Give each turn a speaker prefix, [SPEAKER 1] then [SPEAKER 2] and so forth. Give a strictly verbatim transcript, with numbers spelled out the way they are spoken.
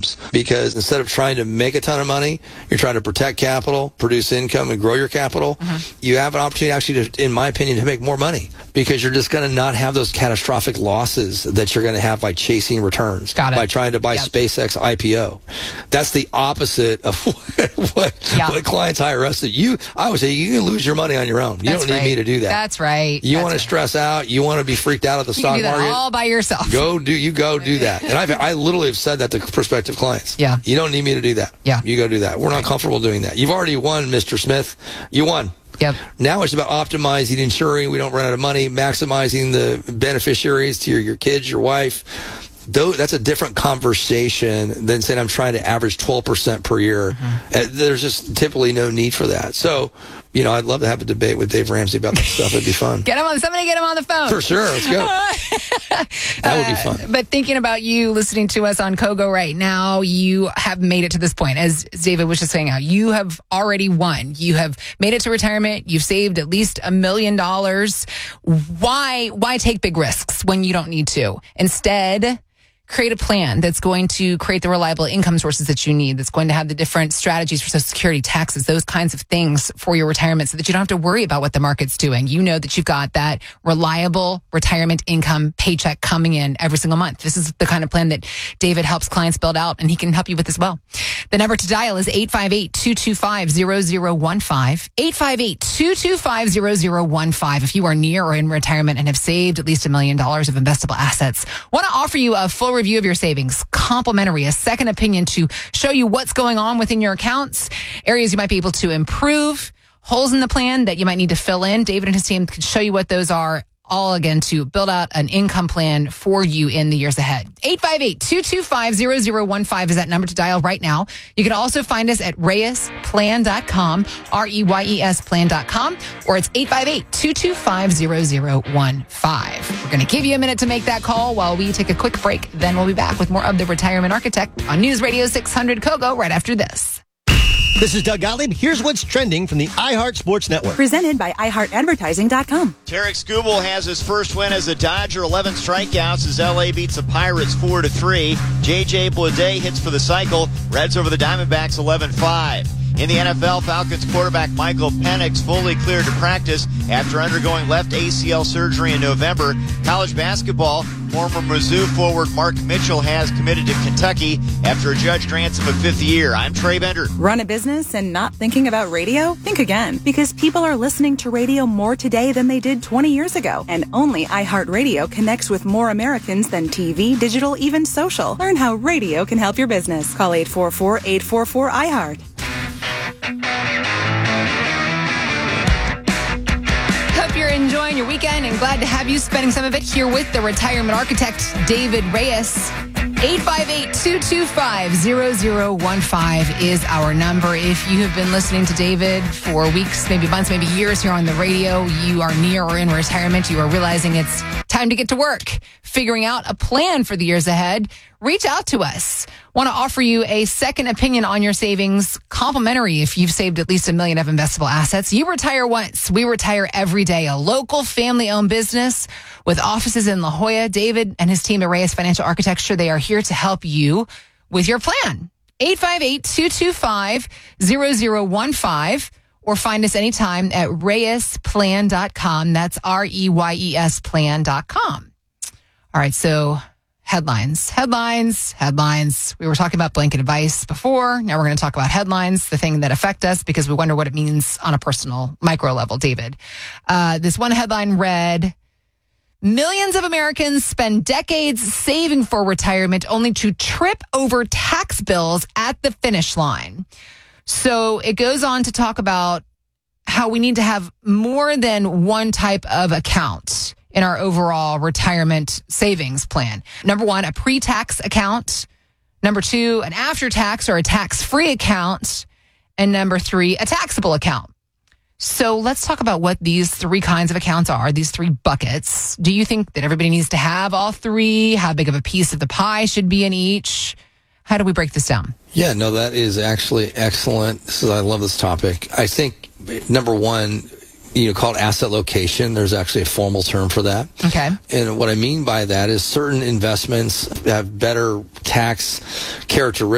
[SPEAKER 1] jobs, because instead of trying to make a ton of money, you're trying to protect capital, produce income, and grow your capital. Mm-hmm. You have an opportunity actually to, in my opinion, to make more money, because you're just going to not have those catastrophic losses that you're going to have by chasing returns, by trying to buy yep. SpaceX I P O. That's the opposite of what, what,
[SPEAKER 2] yeah.
[SPEAKER 1] what clients hire us to. You, I would say you can lose your money on your own. You
[SPEAKER 2] That's
[SPEAKER 1] don't need
[SPEAKER 2] right.
[SPEAKER 1] me to do that.
[SPEAKER 2] That's right.
[SPEAKER 1] You
[SPEAKER 2] That's
[SPEAKER 1] want to
[SPEAKER 2] right.
[SPEAKER 1] stress out. You want to be freaked out at the
[SPEAKER 2] you
[SPEAKER 1] stock
[SPEAKER 2] can do that
[SPEAKER 1] market.
[SPEAKER 2] all by yourself.
[SPEAKER 1] Go do you go do that. And I've, I literally have said that to prospective clients.
[SPEAKER 2] Yeah.
[SPEAKER 1] You don't need me to do that.
[SPEAKER 2] Yeah.
[SPEAKER 1] You go do that. We're not comfortable doing that. You've already won, Mister Smith. You won.
[SPEAKER 2] Yep.
[SPEAKER 1] Now it's about optimizing, ensuring we don't run out of money, maximizing the beneficiaries to your, your kids, your wife. Though that's a different conversation than saying I'm trying to average twelve percent per year. Mm-hmm. Uh, there's just typically no need for that. So, you know, I'd love to have a debate with Dave Ramsey about that stuff. It'd be fun.
[SPEAKER 2] Get him on. Somebody get him on the phone.
[SPEAKER 1] For sure. Let's go. That would be fun.
[SPEAKER 2] Uh, but thinking about you listening to us on Kogo right now, you have made it to this point. As David was just saying, how you have already won. You have made it to retirement. You've saved at least a million dollars. Why, why take big risks when you don't need to? Instead, create a plan that's going to create the reliable income sources that you need, that's going to have the different strategies for Social Security, taxes, those kinds of things for your retirement, so that you don't have to worry about what the market's doing. You know that you've got that reliable retirement income paycheck coming in every single month. This is the kind of plan that David helps clients build out, and he can help you with as well. The number to dial is eight five eight, two two five, zero zero one five, eight five eight, two two five, zero zero one five. If you are near or in retirement and have saved at least a million dollars of investable assets, want to offer you a full review of your savings, complimentary, a second opinion to show you what's going on within your accounts, areas you might be able to improve, holes in the plan that you might need to fill in. David and his team can show you what those are, all again to build out an income plan for you in the years ahead. eight five eight, two two five, zero zero one five is that number to dial right now. You can also find us at reyes plan dot com, R E Y E S plan dot com, or it's eight five eight, two two five, zero zero one five. We're going to give you a minute to make that call while we take a quick break. Then we'll be back with more of The Retirement Architect on News Radio six hundred Kogo right after this.
[SPEAKER 3] This is Doug Gottlieb. Here's what's trending from the iHeart Sports Network.
[SPEAKER 4] Presented by i heart advertising dot com.
[SPEAKER 5] Tarek Skubal has his first win as a Dodger, eleven strikeouts as L A beats the Pirates four to three. J J Bleday hits for the cycle. Reds over the Diamondbacks eleven five. In the N F L, Falcons quarterback Michael Penix fully cleared to practice after undergoing left A C L surgery in November. College basketball, former Mizzou forward Mark Mitchell has committed to Kentucky after a judge grants him a fifth year. I'm Trey Bender.
[SPEAKER 4] Run a business and not thinking about radio? Think again, because people are listening to radio more today than they did twenty years ago. And only iHeartRadio connects with more Americans than T V, digital, even social. Learn how radio can help your business. Call eight four four, eight four four, I heart.
[SPEAKER 2] Hope you're enjoying your weekend and glad to have you spending some of it here with the Retirement Architect, David Reyes. eight five eight, two two five, zero zero one five is our number. If you have been listening to David for weeks, maybe months, maybe years here on the radio, you are near or in retirement, you are realizing it's time to get to work, figuring out a plan for the years ahead, reach out to us. Want to offer you a second opinion on your savings, complimentary if you've saved at least a million of investable assets. You retire once, we retire every day. A local family-owned business with offices in La Jolla. David and his team at Reyes Financial Architecture, they are here to help you with your plan. eight five eight, two two five, zero zero one five. Or find us anytime at reyes plan dot com. That's R E Y E S plan dot com. All right, so headlines, headlines, headlines. We were talking about blanket advice before. Now we're going to talk about headlines, the thing that affect us because we wonder what it means on a personal micro level, David. Uh, this one headline read, millions of Americans spend decades saving for retirement only to trip over tax bills at the finish line. So it goes on to talk about how we need to have more than one type of account in our overall retirement savings plan. Number one, a pre-tax account. Number two, an after-tax or a tax-free account. And number three, a taxable account. So let's talk about what these three kinds of accounts are, these three buckets. Do you think that everybody needs to have all three? How big of a piece of the pie should be in each? How do we break this down?
[SPEAKER 1] Yeah, no, that is actually excellent. This is, I love this topic. I think, number one, you know, called asset location. There's actually a formal term for that.
[SPEAKER 2] Okay.
[SPEAKER 1] And what I mean by that is certain investments have better tax characteristics